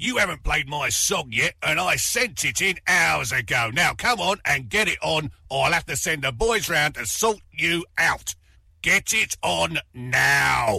You haven't played my song yet, and I sent it in hours ago. Now, come on and get it on, or I'll have to send the boys round to sort you out. Get it on now.